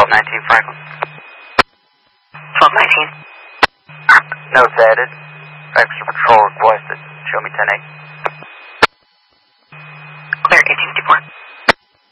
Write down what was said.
1219 Franklin. 1219. Notes added. Extra patrol requested. Show me 10-8.